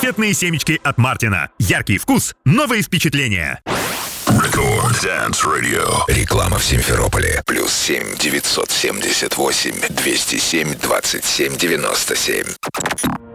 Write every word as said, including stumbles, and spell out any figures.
Кассетные семечки от Мартина. Яркий вкус, новые впечатления. Рекорд Dance Radio. Реклама в Симферополе. Плюс семь девятьсот семьдесят восемь двести семь двадцать семь девяносто семь.